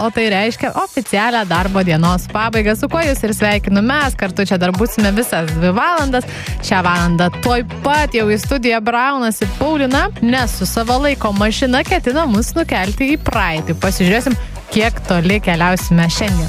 o tai reiškia oficialią darbo dienos pabaigą, su kuo jūs ir sveikinu. Mes kartu čia dar būsime visas 2 valandas. Šią valandą tuoj pat jau į studiją braunasi Paulina, nes su savo laiko mašina ketina mus nukelti į praeitį. Pasižiūrėsim, kiek toli keliausime šiandien.